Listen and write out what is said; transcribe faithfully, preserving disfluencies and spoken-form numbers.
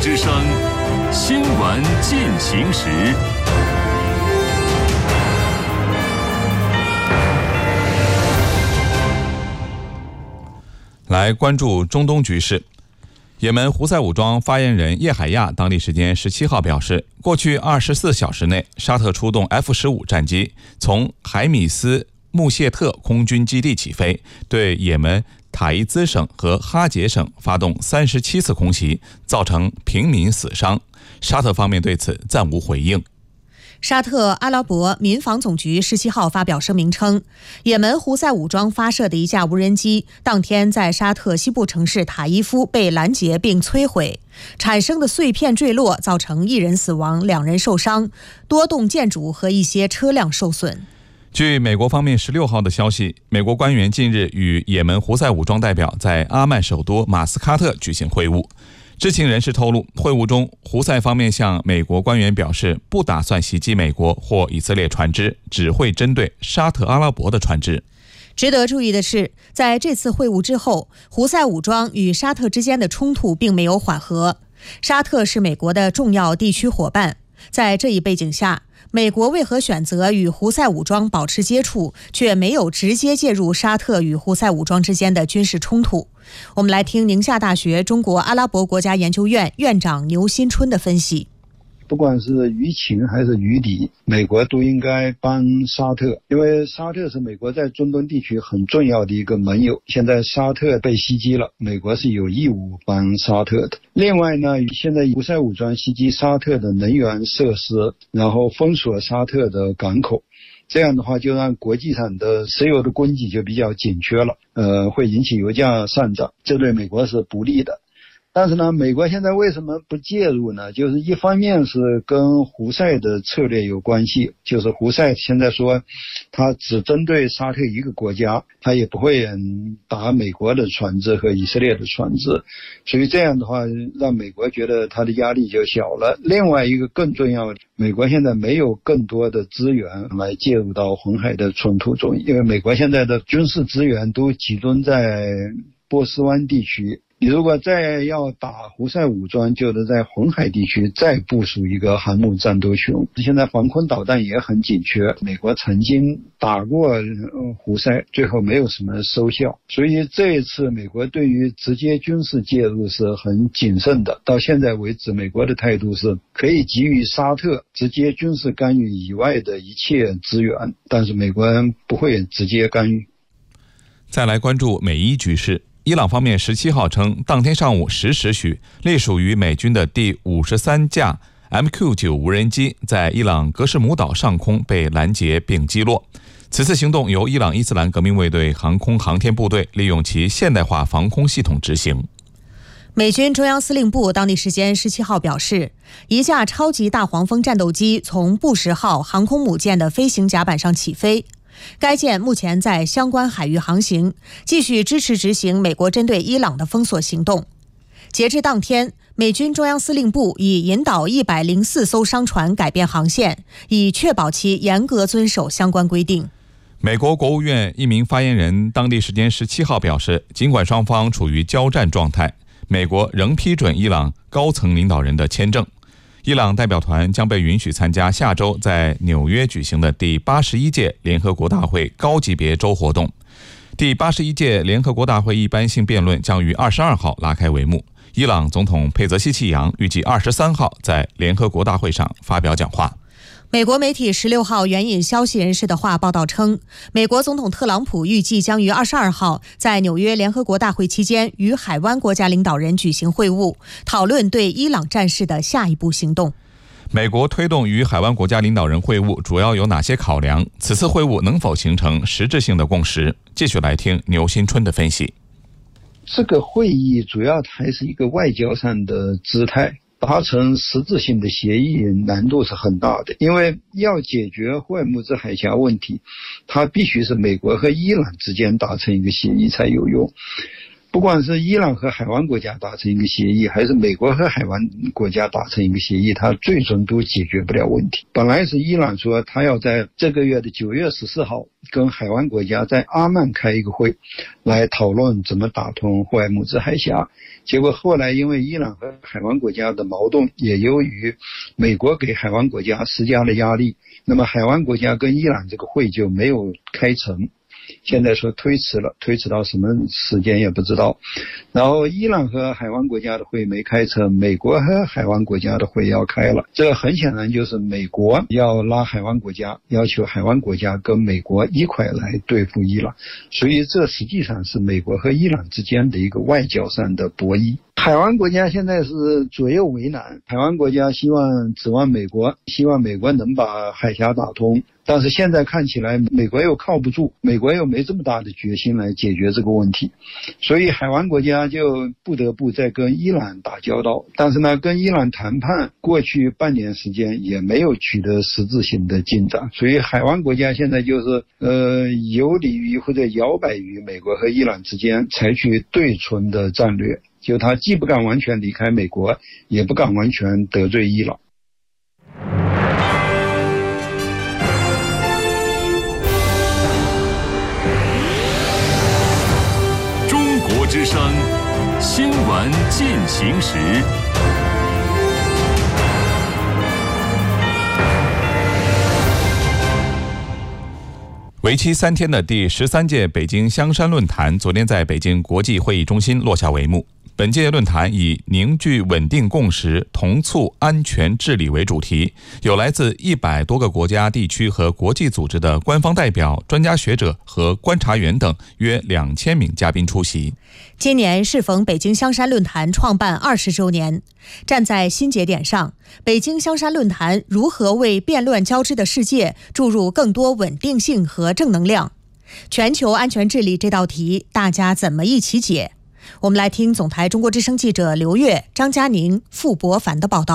之声，新闻进行时。 来关注中东局势。也门胡塞武装发言人叶海亚当地时间十七号表示，过去二十四小时内，沙特出动 F 十五 战机从海米斯穆谢特空军基地起飞，对也门塔伊兹省和哈杰省发动三十七次空袭，造成平民死伤。沙特方面对此暂无回应。 沙特阿拉伯民防总局十七号发表声明称，也门胡塞武装发射的一架无人机当天在沙特西部城市塔伊夫被拦截并摧毁，产生的碎片坠落造成一人死亡，两人受伤，多栋建筑和一些车辆受损。 据美国方面十六号的消息，美国官员近日与也门胡塞武装代表在阿曼首都马斯喀特举行会晤。知情人士透露，会晤中胡塞方面向美国官员表示，不打算袭击美国或以色列船只，只会针对沙特阿拉伯的船只。 值得注意的是，在这次会晤之后，胡塞武装与沙特之间的冲突并没有缓和。沙特是美国的重要地区伙伴，在这一背景下，美国为何选择与胡塞武装保持接触，却没有直接介入沙特与胡塞武装之间的军事冲突？我们来听宁夏大学中国阿拉伯国家研究院院长牛新春的分析。 不管是于情还是于理，美国都应该帮沙特，因为沙特是美国在中东地区很重要的一个盟友。现在沙特被袭击了，美国是有义务帮沙特的。另外呢，现在胡塞武装袭击沙特的能源设施，然后封锁沙特的港口，这样的话就让国际上的石油的供给就比较紧缺了，呃，会引起油价上涨，这对美国是不利的。但是呢，美国现在为什么不介入呢？就是一方面是跟胡塞的策略有关系，就是胡塞现在说他只针对沙特一个国家，他也不会打美国的船只和以色列的船只，所以这样的话让美国觉得他的压力就小了。另外一个更重要的，美国现在没有更多的资源来介入到红海的冲突中，因为美国现在的军事资源都集中在波斯湾地区，你如果再要打胡塞武装，就得在红海地区再部署一个航母战斗群。现在防空导弹也很紧缺，美国曾经打过胡塞，最后没有什么收效，所以这一次美国对于直接军事介入是很谨慎的。到现在为止，美国的态度是可以给予沙特直接军事干预以外的一切资源，但是美国人不会直接干预。 再来关注美伊局势。伊朗方面十七号称，当天上午十时许，隶属于美军的第五十三架 M Q 九 无人机在伊朗格什姆岛上空被拦截并击落。此次行动由伊朗伊斯兰革命卫队航空航天部队利用其现代化防空系统执行。 美军中央司令部当地时间十七号表示，一架超级大黄蜂战斗机从布什号航空母舰的飞行甲板上起飞。该舰目前在相关海域航行，继续支持执行美国针对伊朗的封锁行动。截至当天，美军中央司令部已引导一百零四艘商船改变航线，以确保其严格遵守相关规定。 美国国务院一名发言人当地时间十七号表示，尽管双方处于交战状态，美国仍批准伊朗高层领导人的签证。伊朗代表团将被允许参加下周在纽约举行的第八十一届联合国大会高级别周活动。第八十一届联合国大会一般性辩论将于二十二号拉开帷幕。伊朗总统佩泽西契扬预计二十三号在联合国大会上发表讲话。 美国媒体十六号援引消息人士的话报道称，美国总统特朗普预计将于二十二号在纽约联合国大会期间与海湾国家领导人举行会晤，讨论对伊朗战事的下一步行动。 美国推动与海湾国家领导人会晤主要有哪些考量？此次会晤能否形成实质性的共识？继续来听牛新春的分析。 这个会议主要还是一个外交上的姿态，达成实质性的协议难度是很大的，因为要解决霍尔木兹海峡问题，它必须是美国和伊朗之间达成一个协议才有用。 不管是伊朗和海湾国家达成一个协议，还是美国和海湾国家达成一个协议，它最终都解决不了问题。本来是伊朗说他要在这个月的九月十四号跟海湾国家在阿曼开一个会，来讨论怎么打通霍尔木兹海峡。结果后来因为伊朗和海湾国家的矛盾，也由于美国给海湾国家施加了压力，那么海湾国家跟伊朗这个会就没有开成。现在说推迟了，推迟到什么时间也不知道。然后伊朗和海湾国家的会没开成，美国和海湾国家的会要开了。这很显然就是美国要拉海湾国家，要求海湾国家跟美国一块来对付伊朗。所以这实际上是美国和伊朗之间的一个外交上的博弈。海湾国家现在是左右为难，海湾国家希望指望美国，希望美国能把海峡打通，但是现在看起来美国又靠不住，美国又没这么大的决心来解决这个问题，所以海湾国家就不得不再跟伊朗打交道。但是呢，跟伊朗谈判过去半年时间也没有取得实质性的进展，所以海湾国家现在就是呃游离于或者摇摆于美国和伊朗之间，采取对冲的战略。就他既不敢完全离开美国，也不敢完全得罪伊朗。 中国之声新闻进行时。 为期三天的第十三届北京香山论坛昨天在北京国际会议中心落下帷幕。本届论坛以凝聚稳定共识，同促安全治理为主题，有来自一百多个国家地区和国际组织的官方代表、专家学者和观察员等约两千名嘉宾出席。 今年适逢北京香山论坛创办二十周年，站在新节点上，北京香山论坛如何为变乱交织的世界注入更多稳定性和正能量？全球安全治理这道题，大家怎么一起解？我们来听总台中国之声记者刘越、张佳宁、傅博凡的报道。